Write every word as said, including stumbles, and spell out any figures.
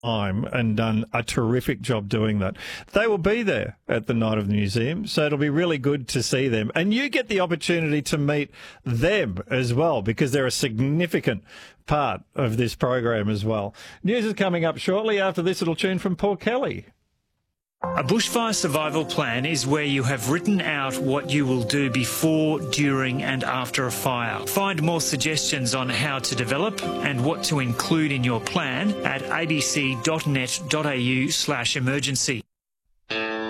time and done a terrific job doing that. They will be there at the Night of the Museum, so it'll be really good to see them. And you get the opportunity to meet them as well, because they're a significant part of this program as well. News is coming up shortly. After this little tune from Paul Kelly. A bushfire survival plan is where you have written out what you will do before, during and after a fire. Find more suggestions on how to develop and what to include in your plan at abc.net.au slash emergency.